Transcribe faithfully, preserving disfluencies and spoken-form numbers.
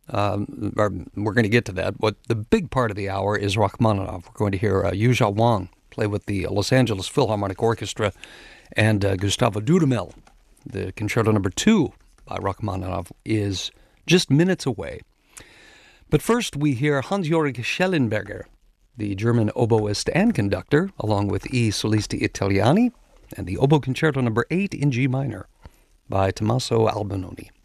Um, or we're going to get to that. What the big part of the hour is Rachmaninoff. We're going to hear uh, Yuzha Wang play with the Los Angeles Philharmonic Orchestra and uh, Gustavo Dudamel. The Concerto Number Two by Rachmaninoff is just minutes away. But first, we hear Hans-Georg Schellenberger, the German oboist and conductor, along with I Solisti Italiani, and the Oboe Concerto Number Eight in G minor by Tommaso Albinoni.